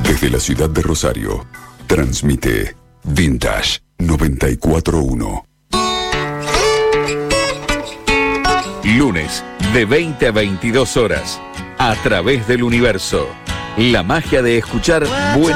Desde la ciudad de Rosario, transmite Vintage 94.1. Lunes, de 20 a 22 horas, a través del universo. La magia de escuchar buena